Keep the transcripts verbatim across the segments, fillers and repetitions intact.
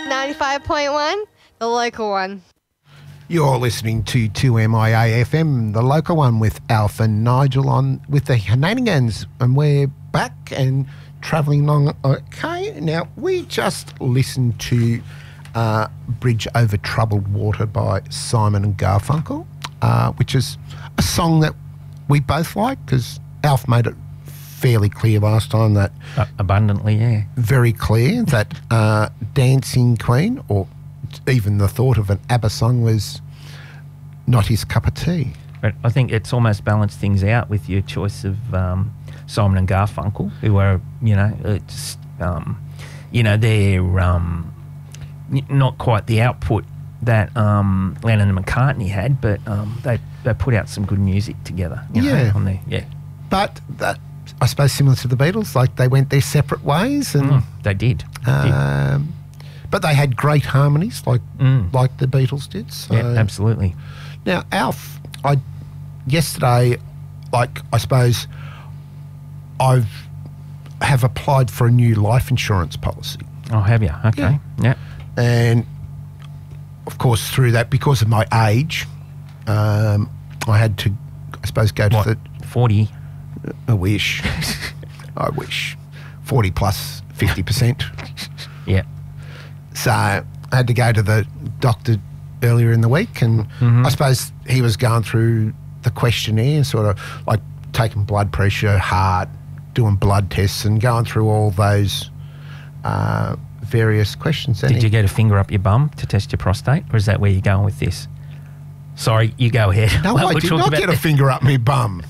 ninety-five point one, the local one. You're listening to two M I A F M, the local one, with Alf and Nigel on with the Shenanigans, and we're back and travelling along. Okay, now we just listened to uh, Bridge Over Troubled Water by Simon and Garfunkel, uh, which is a song that we both like because Alf made it fairly clear last time that... Uh, abundantly, yeah. Very clear that uh, Dancing Queen, or even the thought of an ABBA song, was not his cup of tea. But I think it's almost balanced things out with your choice of um, Simon and Garfunkel, who are, you know, it's, um, you know, they're um, not quite the output that um, Lennon and McCartney had, but um, they they put out some good music together. You know, yeah, on there, yeah. But that, I suppose, similar to the Beatles, like they went their separate ways, and mm, they did. Um, did. But they had great harmonies, like mm. like the Beatles did. So. Yeah, absolutely. Now, Alf, I yesterday, like I suppose, I've have applied for a new life insurance policy. Oh, have you? Okay. Yeah. yeah. And of course, through that, because of my age, um, I had to, I suppose, go to what, the forty. I wish. I wish. forty plus fifty percent. Yeah. So I had to go to the doctor earlier in the week, and mm-hmm. I suppose he was going through the questionnaire, sort of like taking blood pressure, heart, doing blood tests, and going through all those uh, various questions. Did you get a finger up your bum to test your prostate, or is that where you're going with this? Sorry, you go ahead. No, well, I we'll did not get the... a finger up my bum.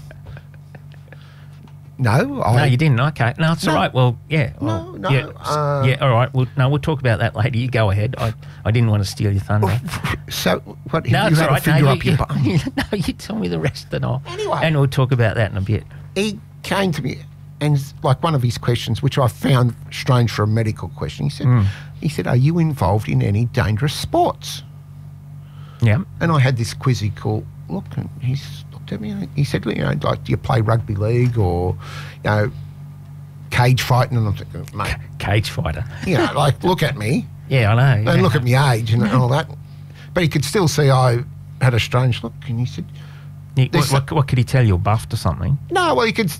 No, I... No, you didn't. Okay. No, it's no. all right. Well, yeah. No, well, no. Yeah, uh, yeah, all right. Well, no, we'll talk about that later. You go ahead. I, I didn't want to steal your thunder. So, what, no, you it's had all right. a finger no, up you, your bum? You, no, you tell me the rest and all. Anyway. And we'll talk about that in a bit. He came to me, and like one of his questions, which I found strange for a medical question, he said, mm. he said, are you involved in any dangerous sports? Yeah. And I had this quizzical look, and he's looked at me, and he said, you know, like, do you play rugby league or, you know, cage fighting? And I'm thinking, mate. Cage fighter. You know, like, look at me. Yeah, I know. And yeah. look at my age and all that. But he could still see I had a strange look, and he said... He, what, what, what could he tell you, buffed or something? No, well, he could...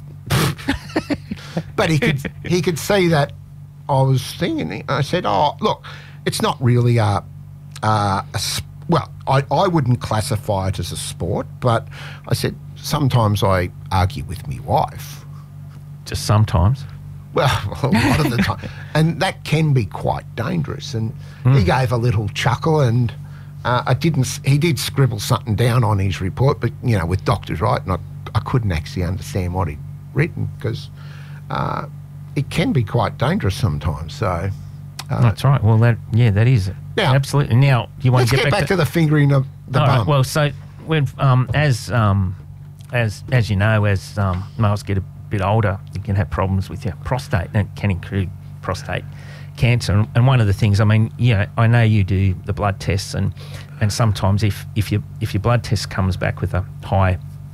but he could he could see that I was thinking. I said, oh, look, it's not really a... a, a well, I, I wouldn't classify it as a sport, but I said, sometimes I argue with my wife. Just sometimes? Well, a lot of the time. And that can be quite dangerous. And mm. he gave a little chuckle, and uh, I didn't. He did scribble something down on his report, but, you know, with doctors, right, and I, I couldn't actually understand what he'd written because uh, it can be quite dangerous sometimes. So uh, that's right. Well, that yeah, that is it. Now, absolutely. Now, do you want let's to get, get back, back to, to the fingering of the all bum? Right, well, so when um, as um, as as you know, as um, males get a bit older, you can have problems with your prostate, and it can include prostate cancer. And, and one of the things, I mean, you know, I know you do the blood tests, and and sometimes if if you if your blood test comes back with a high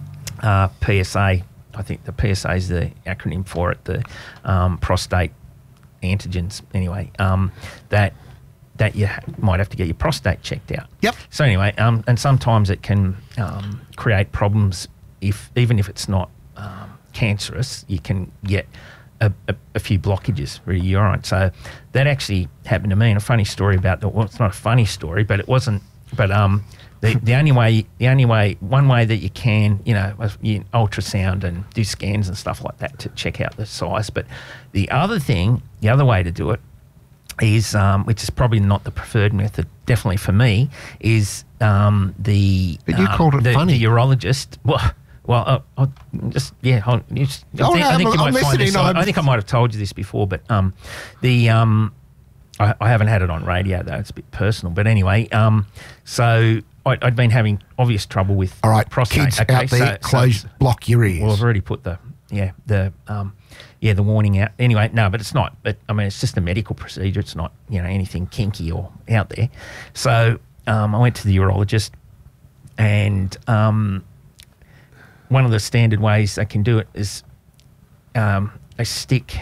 uh, P S A, I think the P S A is the acronym for it, the um, prostate antigens. Anyway, um, that. that you ha- might have to get your prostate checked out. Yep. So anyway, um, and sometimes it can um, create problems if even if it's not um, cancerous, you can get a, a, a few blockages through your urine. So that actually happened to me. And a funny story about that. Well, it's not a funny story, but it wasn't. But um, the the only way, the only way, one way that you can, you know, you ultrasound and do scans and stuff like that to check out the size. But the other thing, the other way to do it is, um, which is probably not the preferred method, definitely for me, is um, the... But you uh, called it the, funny. The urologist... Well, well uh, I'll just... Yeah, I'll, you just, I Oh, think, no, I think I'm- you I'm might find listening, this... I, I'm- I think I might have told you this before, but um, the... Um, I, I haven't had it on radio, though. It's a bit personal. But anyway, um, so I, I'd been having obvious trouble with All right, prostate. kids okay, out there, so, close, so, block your ears. well, I've already put the... Yeah, the... Um, Yeah, the warning out. Anyway, no, but it's not. But I mean, it's just a medical procedure. It's not, you know, anything kinky or out there. So um, I went to the urologist, and um, one of the standard ways they can do it is um, they stick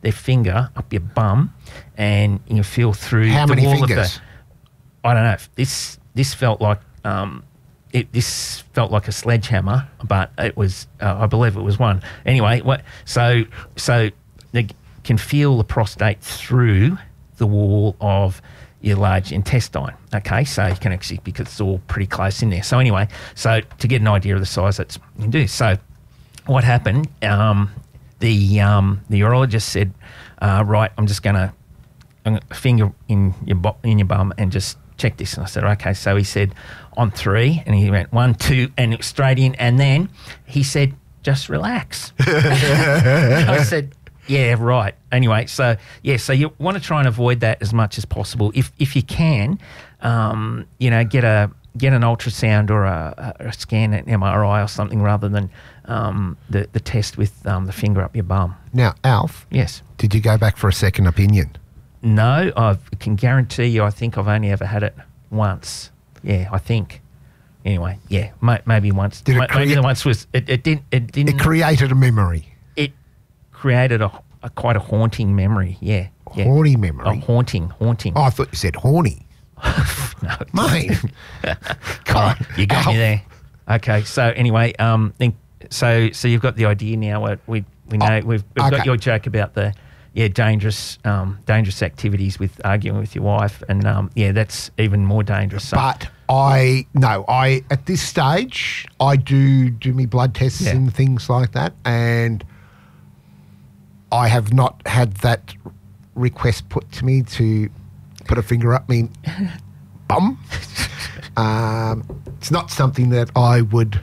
their finger up your bum, and you feel through How the many wall fingers? of the. I don't know. This this felt like um, it. This felt like a sledgehammer, but it was. Uh, I believe it was one. Anyway, what? So so they can feel the prostate through the wall of your large intestine. Okay, so you can actually, because it's all pretty close in there. So anyway, so to get an idea of the size, that's what you can do. So what happened? Um, the um, the urologist said, uh, right, I'm just going to finger in your bo- in your bum and just check this. And I said, okay. So he said on three, and he went one, two, and it was straight in. And then he said, just relax. I said, yeah, right. Anyway, so yeah, so you want to try and avoid that as much as possible. If if you can, um, you know, get a get an ultrasound or a, a scan, an M R I or something, rather than um, the the test with um, the finger up your bum. Now, Alf, Yes. did you go back for a second opinion? No, I can guarantee you. I think I've only ever had it once. Yeah, I think. Anyway, yeah, may, maybe once. Did it Ma- maybe create- the once was it, it didn't it didn't It created a memory. it created a, a quite a haunting memory. Yeah, yeah. Horny A memory. haunting, haunting. Oh, I thought you said horny. no, Mate. All God, right, you got Alf. me there. Okay, so anyway, um, think, so so you've got the idea now. What we we know Oh, we've, we've okay. got your joke about the yeah dangerous um, dangerous activities with arguing with your wife, and um, yeah, that's even more dangerous. So, But I, no, I, at this stage, I do do me blood tests Yeah. and things like that. And I have not had that request put to me to put a finger up me bum. um, it's not something that I would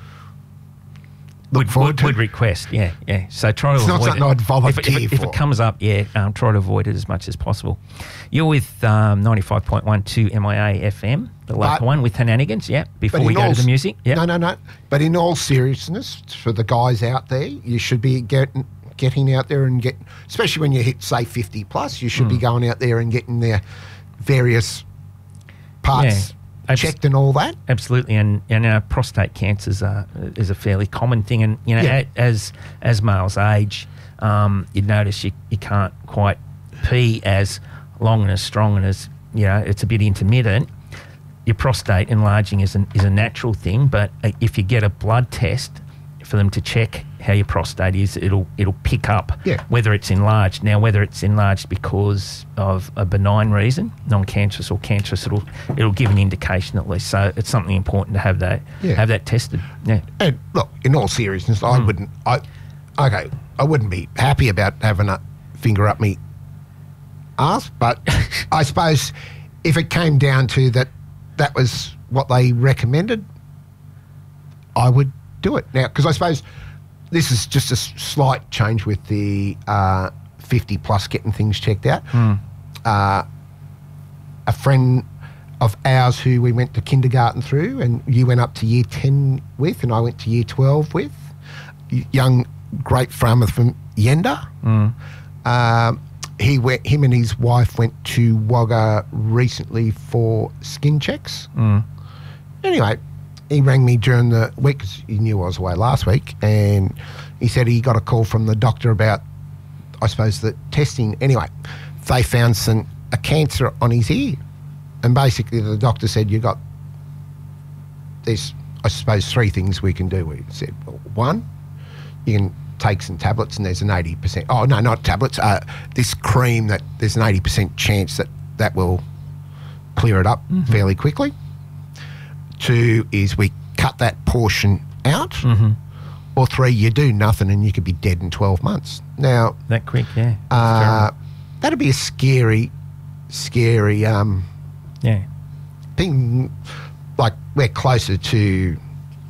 look would, forward would, to. would request, yeah, yeah. So try to It's not avoid something it. I'd volunteer if, it- if, it- if for. it comes up, yeah, um, try to avoid it as much as possible. You're with um, ninety-five point one two M I A F M, the local But- one with Henanigans, yeah, before But we in go all to the s- music. Yeah. No, no, no. But in all seriousness, for the guys out there, you should be getting getting out there and get, especially when you hit say fifty plus, you should Hmm. be going out there and getting their various parts Yeah. Abs- checked and all that. Absolutely, and and uh, prostate cancer is a, is a fairly common thing, and you know, Yeah. a, as as males age, um, you notice you, you can't quite pee as long and as strong and as you know, it's a bit intermittent. Your prostate enlarging is an, is a natural thing, but uh, if you get a blood test for them to check how your prostate is, it'll it'll pick up Yeah. whether it's enlarged. Now, whether it's enlarged because of a benign reason, non-cancerous or cancerous, it'll it'll give an indication at least. So it's something important to have that Yeah. have that tested. Yeah, And look, in all seriousness, I Hmm. wouldn't. I okay, I wouldn't be happy about having a finger up me ass, but I suppose if it came down to that, that was what they recommended, I would do it now. Because I suppose this is just a s- slight change with the uh, fifty plus getting things checked out. Uh, a friend of ours who we went to kindergarten through, and you went up to year ten with, and I went to year twelve with, y- young great farmer from Yenda. Um, he went, him and his wife went to Wagga recently for skin checks. Anyway, he rang me during the week because he knew I was away last week, and he said he got a call from the doctor about, I suppose, the testing. Anyway, they found some a cancer on his ear, and basically the doctor said you got there's I suppose three things we can do. We said, well, one, you can take some tablets and there's an eighty percent, oh no, not tablets, uh, this cream that there's an eighty percent chance that that will clear it up fairly quickly. Two is we cut that portion out. Or three, you do nothing and you could be dead in twelve months. Now, that quick. Yeah, That's uh, that'd be a scary, scary um, terrible. yeah. thing. Like, we're closer to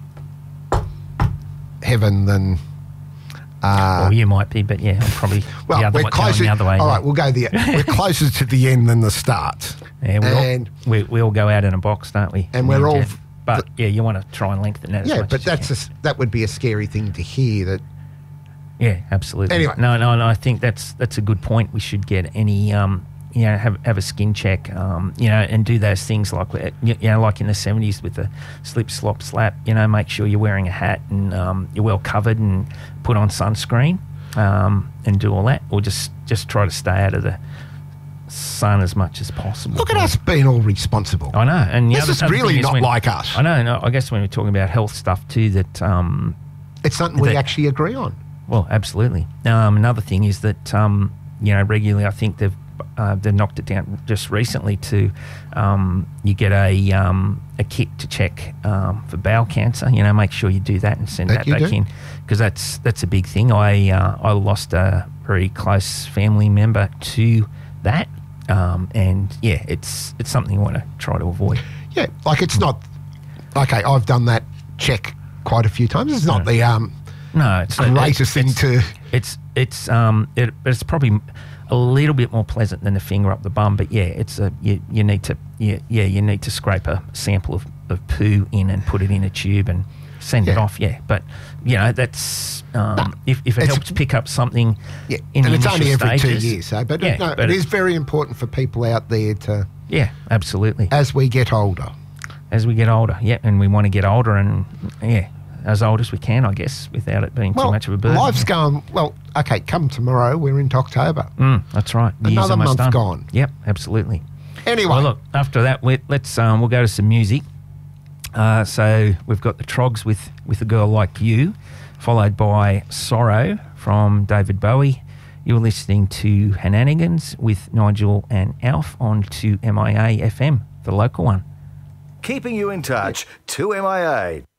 heaven than... Uh, Well, you might be, but yeah, I'm probably well, the other, we're way- going closer. the other way. all yeah. right, we'll go the. We're closer to the end than the start. Yeah, we, and all, we, we all go out in a box, don't we? And Me we're all- Jeff? But yeah, you want to try and lengthen that as yeah, much but as you that's can. a s that would be a scary thing to hear. That Yeah, absolutely. Anyway. no, no, no. I think that's that's a good point. We should get any, um, you know, have have a skin check, um, you know, and do those things like we- you know, like in the seventies with the slip, slop, slap. You know, make sure you're wearing a hat and um, you're well covered and put on sunscreen. um, and do all that, or just, just try to stay out of the sun as much as possible. Look at us being all responsible. I know. And the This other, is other really thing is not when- like us. I know. No, I guess when we're talking about health stuff too, that um, It's something we that- actually agree on. well, absolutely. Um, another thing is that um, you know regularly, I think they've uh, they've knocked it down just recently to um, you get a um, a kit to check um, for bowel cancer. You know, make sure you do that and send That that you back do? in, because that's that's a big thing. I uh, I lost a very close family member to that, um, and yeah, it's it's something you want to try to avoid. Yeah, like it's not... Okay, I've done that check quite a few times. It's not the um, No, it's greatest thing it's, to... It's it's um it, but it's probably a little bit more pleasant than a finger up the bum. But yeah, it's a you, you need to yeah yeah you need to scrape a sample of, of poo in and put it in a tube and send it Yeah. off. Yeah, but you know that's um, if if it it's- helps pick up something. Yeah, in and the it's only initial every stages, two years. So, but yeah, no, but it it- is very important for people out there to, Yeah, absolutely. as we get older. As we get older, yeah, and we want to get older and yeah, as old as we can, I guess, without it being too Well, much of a burden. life's going, well, okay, come tomorrow, we're into October. Mm, that's right. The year's Another almost month done. gone. Yep, absolutely. Anyway, Well, look, after that, we, let's um, we'll go to some music. Uh, so we've got the Trogs with with a Girl Like You, followed by Sorrow from David Bowie. You're listening to Hananigans with Nigel and Alf on two M I A F M, the local one. Keeping you in touch, two M I A.